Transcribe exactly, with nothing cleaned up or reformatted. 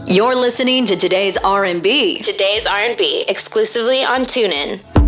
You're listening to Today's R and B. Today's R and B, exclusively on TuneIn.